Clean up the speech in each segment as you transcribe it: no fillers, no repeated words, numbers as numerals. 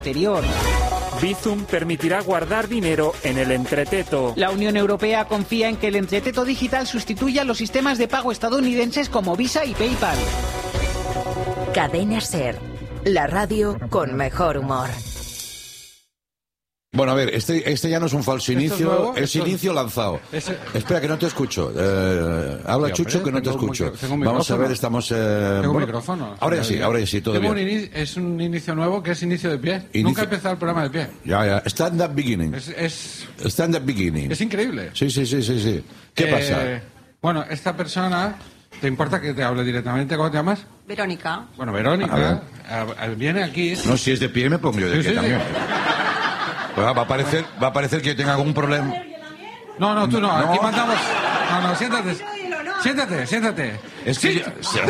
anterior. Bizum permitirá guardar dinero en el entreteto. La Unión Europea confía en que el entreteto digital sustituya los sistemas de pago estadounidenses como Visa y PayPal. Cadena SER, la radio con mejor humor. Bueno, a ver, este ya no es un falso inicio, es inicio lanzado. Espera, que no te escucho. Habla, sí, Chucho, que no te escucho. Vamos a ver, estamos... tengo un micrófono. Ahora sí, todo bien. Es un inicio nuevo que es inicio de pie. Nunca he empezado el programa de pie. Ya. Stand up beginning. Stand up beginning. Es increíble. Sí. ¿Qué pasa? Bueno, esta persona... ¿Te importa que te hable directamente? ¿Cómo te llamas? Verónica. Bueno, Verónica viene aquí... No, si es de pie me pongo yo de pie también. Sí. Pues va a parecer que yo tenga algún problema. No, tú no. Aquí mandamos... No, siéntate. Es que,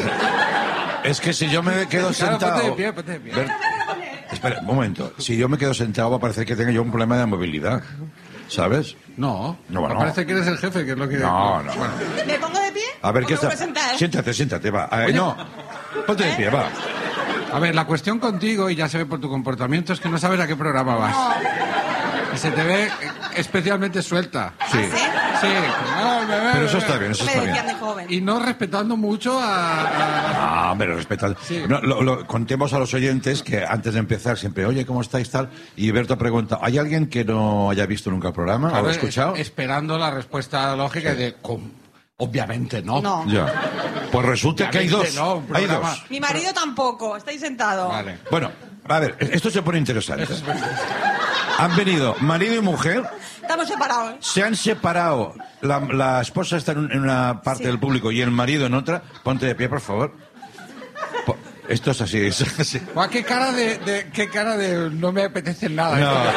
es que si yo me quedo sentado... Ponte de pie. Espera, un momento. Si yo me quedo sentado va a parecer que tengo yo un problema de movilidad. ¿Sabes? No. Parece que eres el jefe, que es lo que... No. Bueno. ¿Me pongo de pie? A ver, ¿qué está? Siéntate, va. No, ponte de pie, va. A ver, la cuestión contigo, y ya se ve por tu comportamiento, es que no sabes a qué programa vas. No. Y se te ve especialmente suelta. Sí. ¿Ah, sí? Pero eso está bien, De joven. Y no respetando mucho a... Ah, pero respetando. Sí. No, contemos a los oyentes que antes de empezar siempre, oye, ¿cómo estáis tal? Y Berto pregunta, ¿hay alguien que no haya visto nunca el programa? ¿O lo ha escuchado? Esperando la respuesta lógica de... Obviamente no. Ya. Pues resulta que hay dos. Hay dos. Mi marido tampoco. Estáis sentados. Vale. Bueno, a ver, esto se pone interesante. Han venido marido y mujer. Estamos separados. Se han separado. La esposa está en una parte del público y el marido en otra. Ponte de pie, por favor. Esto es así. ¿Qué cara de no me apetece nada?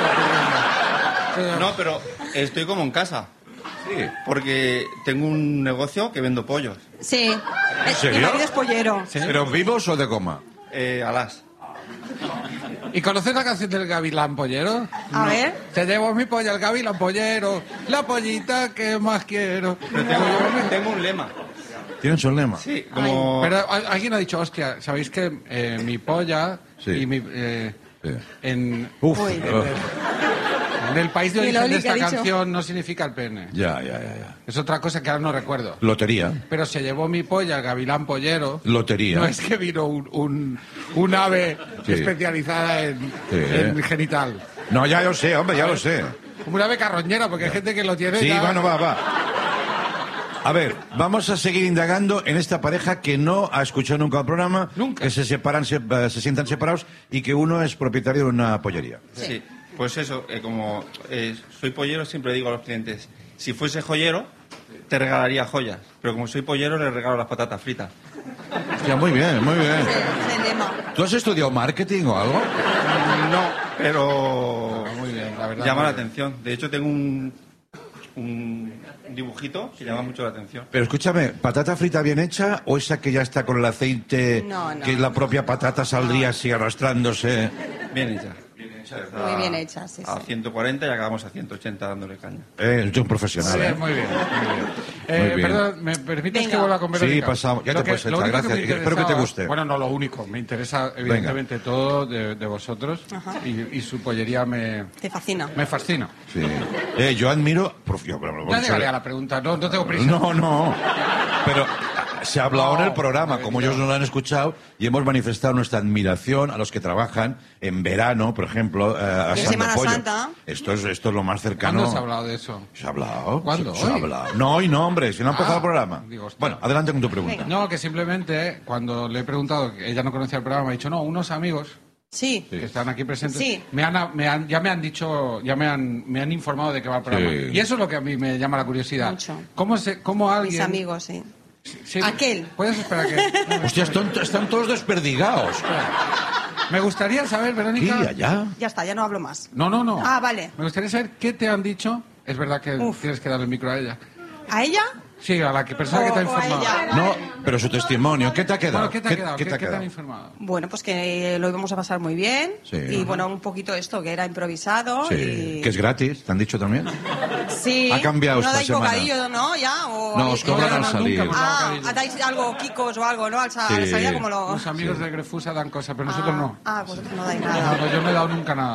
No, pero estoy como en casa. Sí, porque tengo un negocio que vendo pollos. Sí. ¿En serio? Mi marido es pollero. ¿Sí? ¿Pero vivos o de goma? Alas. ¿Y conoces la canción del Gavilán Pollero? A ver. Te llevo mi polla al Gavilán Pollero, la pollita que más quiero. Pero tengo un lema. ¿Tienes un lema? Sí, como... Pero alguien ha dicho, hostia, ¿sabéis que mi polla y mi... En el país de origen de esta canción no significa el pene. Ya. Es otra cosa que ahora no recuerdo. Lotería. Pero se llevó mi polla al Gavilán Pollero. Lotería. No es que vino un ave especializada en genital. No, ya lo sé, hombre, ya lo sé. Como una ave carroñera, porque hay gente que lo tiene. Sí, ya... bueno, va. A ver, vamos a seguir indagando en esta pareja que no ha escuchado nunca el programa. Nunca. Que se separan, se sientan separados y que uno es propietario de una pollería. Sí. Pues eso, como soy pollero, siempre digo a los clientes, si fuese joyero, te regalaría joyas, pero como soy pollero, le regalo las patatas fritas. Ya, muy bien. Sí, ¿Tú has estudiado marketing o algo? No, pero muy bien, la verdad, llama la atención. De hecho, tengo un dibujito que llama mucho la atención. Pero escúchame, ¿patata frita bien hecha o esa que ya está con el aceite, que la propia patata saldría así arrastrándose? Bien hecha. Muy bien hecha, sí. A 140 y acabamos a 180 dándole caña. Yo un profesional. Sí, muy bien. Perdón, ¿me permites que vuelva con Verónica? Sí, pasamos. Ya te puedes echar, gracias. Espero que te guste. Bueno, no lo único. Me interesa, evidentemente, todo de vosotros. Y su pollería Te fascina. Me fascina. Sí. Yo admiro... Ya llegaré a la pregunta. No tengo prisa. No. Pero... Se ha hablado en el programa, como ellos no lo han escuchado, y hemos manifestado nuestra admiración a los que trabajan en verano, por ejemplo, asando Semana pollo. Santa. Esto es lo más cercano. ¿Cuándo se ha hablado de eso? ¿Se ha hablado? ¿Cuándo? Se ha hablado. No, hoy no, hombre, si no ha empezado el programa. Bueno, adelante con tu pregunta. No, que simplemente, cuando le he preguntado, que ella no conocía el programa, me ha dicho, no, unos amigos... Sí. Que están aquí presentes. Sí. Ya me han dicho, me han informado de que va el programa. Sí. Y eso es lo que a mí me llama la curiosidad. Mucho. ¿Cómo alguien... Mis amigos, sí. Sí, Aquel. ¿Puedes esperar que...? Hostia, están todos desperdigados. Me gustaría saber, Verónica... ¿Ya? Ya está, ya no hablo más. No. Ah, vale. Me gustaría saber qué te han dicho. Es verdad que tienes que darle el micro a ella. ¿A ella? Sí, a la persona que te ha informado. No, pero su testimonio, ¿qué te ha quedado? Bueno, ¿qué te ha quedado? ¿Qué te han informado? Bueno, pues que lo íbamos a pasar muy bien. Sí. Y bueno, un poquito esto, que era improvisado. Sí, y... que es gratis, ¿te han dicho también? Sí. Ha cambiado ¿No esta dais semana. bocadillo, no? ¿Ya? ¿O No, os cobran al salir. ¿dais algo, Kikos o algo, no? Al salida como lo... Los amigos de Grefusa dan cosas, pero nosotros no. Vosotros no dais nada. No, yo no he dado nunca nada.